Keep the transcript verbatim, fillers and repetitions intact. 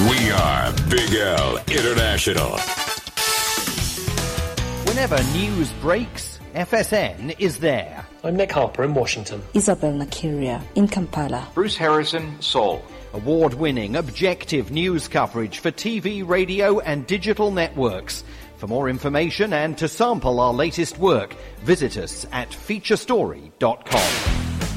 We are Big L International. Whenever news breaks, F S N is there. I'm Nick Harper in Washington. Isabel Nakiria in Kampala. Bruce Harrison, Seoul. Award-winning, objective news coverage for T V, radio and digital networks. For more information and to sample our latest work, visit us at feature story dot com.